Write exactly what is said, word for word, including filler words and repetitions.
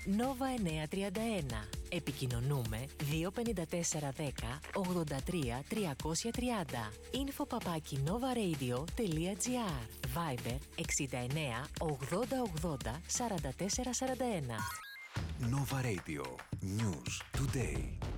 Nova εννιακόσια τριάντα ένα. Επικοινωνούμε δύο πέντε τέσσερα δέκα ογδόντα τρία τριακόσια τριάντα. Info παπάκι novaradio.gr. Viber εξήντα εννέα ογδόντα ογδόντα σαράντα τέσσερα σαράντα ένα. Nova Radio. News Today.